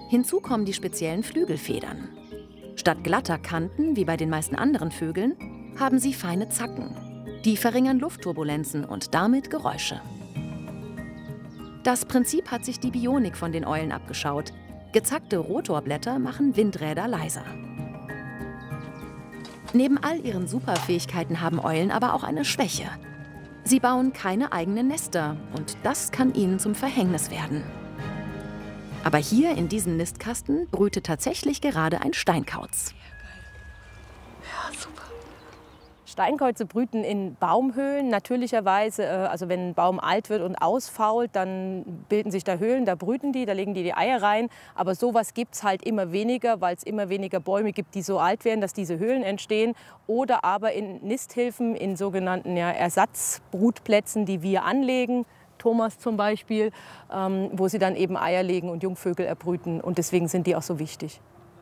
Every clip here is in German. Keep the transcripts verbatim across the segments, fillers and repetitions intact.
Hinzu kommen die speziellen Flügelfedern. Statt glatter Kanten, wie bei den meisten anderen Vögeln, haben sie feine Zacken. Die verringern Luftturbulenzen und damit Geräusche. Das Prinzip hat sich die Bionik von den Eulen abgeschaut. Gezackte Rotorblätter machen Windräder leiser. Neben all ihren Superfähigkeiten haben Eulen aber auch eine Schwäche. Sie bauen keine eigenen Nester und das kann ihnen zum Verhängnis werden. Aber hier in diesem Nistkasten brütet tatsächlich gerade ein Steinkauz. Ja, super. Steinkäuze brüten in Baumhöhlen natürlicherweise. Also wenn ein Baum alt wird und ausfault, dann bilden sich da Höhlen, da brüten die, da legen die die Eier rein. Aber sowas gibt es halt immer weniger, weil es immer weniger Bäume gibt, die so alt werden, dass diese Höhlen entstehen. Oder aber in Nisthilfen, in sogenannten ja, Ersatzbrutplätzen, die wir anlegen. Thomas zum Beispiel, ähm, wo sie dann eben Eier legen und Jungvögel erbrüten. Und deswegen sind die auch so wichtig.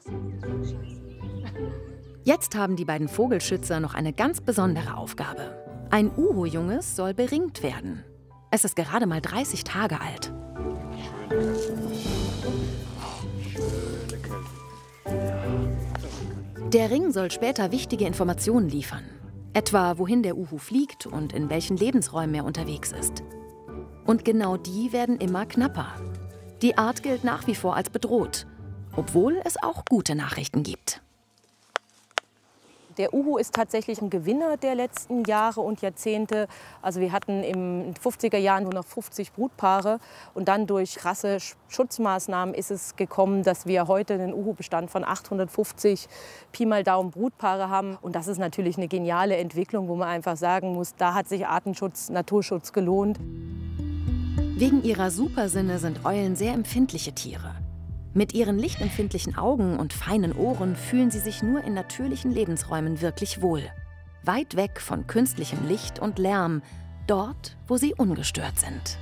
Jetzt haben die beiden Vogelschützer noch eine ganz besondere Aufgabe. Ein Uhu-Junges soll beringt werden. Es ist gerade mal dreißig Tage alt. Der Ring soll später wichtige Informationen liefern. Etwa, wohin der Uhu fliegt und in welchen Lebensräumen er unterwegs ist. Und genau die werden immer knapper. Die Art gilt nach wie vor als bedroht, obwohl es auch gute Nachrichten gibt. Der Uhu ist tatsächlich ein Gewinner der letzten Jahre und Jahrzehnte. Also wir hatten in den fünfziger Jahren nur noch fünfzig Brutpaare. Und dann durch krasse Schutzmaßnahmen ist es gekommen, dass wir heute einen Uhu-Bestand von achthundertfünfzig Pi mal Daumen Brutpaare haben. Und das ist natürlich eine geniale Entwicklung, wo man einfach sagen muss, da hat sich Artenschutz, Naturschutz gelohnt. Wegen ihrer Supersinne sind Eulen sehr empfindliche Tiere. Mit ihren lichtempfindlichen Augen und feinen Ohren fühlen sie sich nur in natürlichen Lebensräumen wirklich wohl. Weit weg von künstlichem Licht und Lärm, dort, wo sie ungestört sind.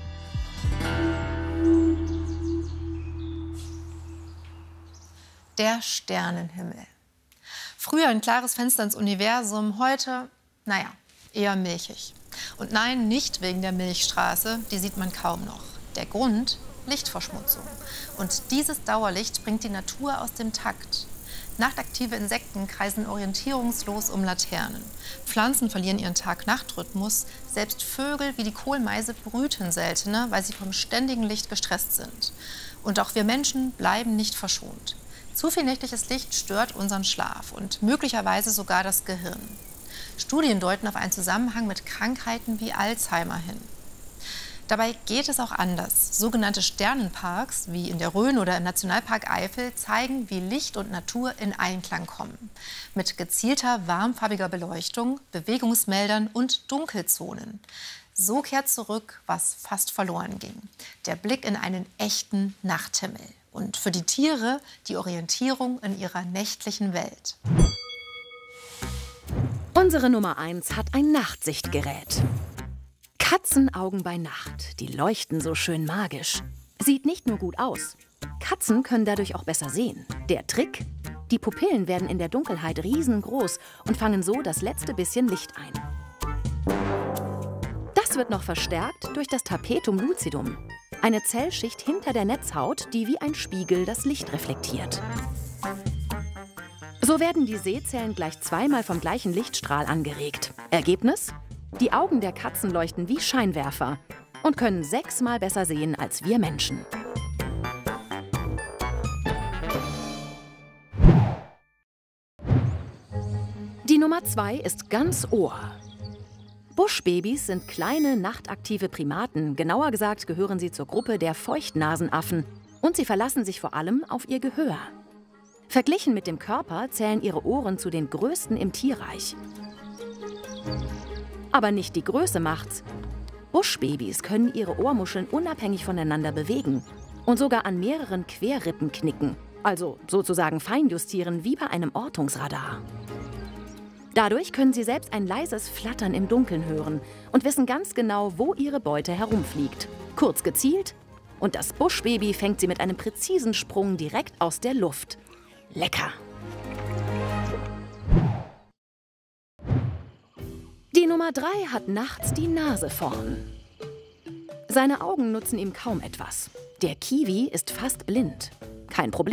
Der Sternenhimmel. Früher ein klares Fenster ins Universum, heute, naja, eher milchig. Und nein, nicht wegen der Milchstraße, die sieht man kaum noch. Der Grund? Lichtverschmutzung. Und dieses Dauerlicht bringt die Natur aus dem Takt. Nachtaktive Insekten kreisen orientierungslos um Laternen. Pflanzen verlieren ihren Tag-Nacht-Rhythmus. Selbst Vögel wie die Kohlmeise brüten seltener, weil sie vom ständigen Licht gestresst sind. Und auch wir Menschen bleiben nicht verschont. Zu viel nächtliches Licht stört unseren Schlaf und möglicherweise sogar das Gehirn. Studien deuten auf einen Zusammenhang mit Krankheiten wie Alzheimer hin. Dabei geht es auch anders. Sogenannte Sternenparks, wie in der Rhön oder im Nationalpark Eifel, zeigen, wie Licht und Natur in Einklang kommen. Mit gezielter, warmfarbiger Beleuchtung, Bewegungsmeldern und Dunkelzonen. So kehrt zurück, was fast verloren ging. Der Blick in einen echten Nachthimmel. Und für die Tiere die Orientierung in ihrer nächtlichen Welt. Unsere Nummer eins hat ein Nachtsichtgerät. Katzenaugen bei Nacht, die leuchten so schön magisch. Sieht nicht nur gut aus. Katzen können dadurch auch besser sehen. Der Trick? Die Pupillen werden in der Dunkelheit riesengroß und fangen so das letzte bisschen Licht ein. Das wird noch verstärkt durch das Tapetum lucidum, eine Zellschicht hinter der Netzhaut, die wie ein Spiegel das Licht reflektiert. So werden die Sehzellen gleich zweimal vom gleichen Lichtstrahl angeregt. Ergebnis? Die Augen der Katzen leuchten wie Scheinwerfer und können sechsmal besser sehen als wir Menschen. Die Nummer zwei ist ganz Ohr. Buschbabys sind kleine, nachtaktive Primaten. Genauer gesagt gehören sie zur Gruppe der Feuchtnasenaffen und sie verlassen sich vor allem auf ihr Gehör. Verglichen mit dem Körper zählen ihre Ohren zu den größten im Tierreich. Aber nicht die Größe macht's. Buschbabys können ihre Ohrmuscheln unabhängig voneinander bewegen und sogar an mehreren Querrippen knicken, also sozusagen feinjustieren wie bei einem Ortungsradar. Dadurch können sie selbst ein leises Flattern im Dunkeln hören und wissen ganz genau, wo ihre Beute herumfliegt. Kurz gezielt und das Buschbaby fängt sie mit einem präzisen Sprung direkt aus der Luft. Lecker! Die Nummer drei hat nachts die Nase vorn. Seine Augen nutzen ihm kaum etwas. Der Kiwi ist fast blind. Kein Problem.